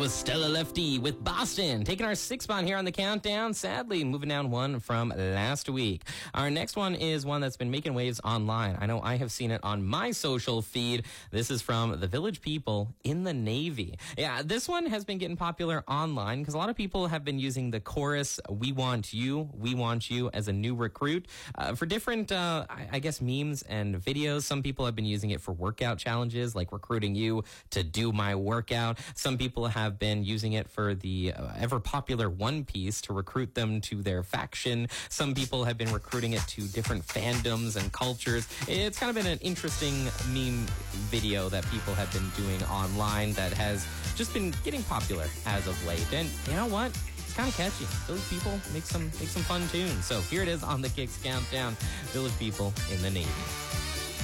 Was Stella Lefty with Boston, taking our sixth spot here on the countdown. Sadly, moving down one from last week. Our next one is one that's been making waves online. I know I have seen it on my social feed. This is from the Village People in the Navy. Yeah, this one has been getting popular online because a lot of people have been using the chorus, we want you, as a new recruit for different, I guess, memes and videos. Some people have been using it for workout challenges, like recruiting you to do my workout. Some people have been using it for the ever popular One Piece to recruit them to their faction. Some people have been recruiting it to different fandoms and cultures. It's kind of been an interesting meme video that people have been doing online that has just been getting popular as of late. And you know what? It's kind of catchy. Village People make some fun tunes. So here it is on the Kicks Countdown. Village People in the Navy.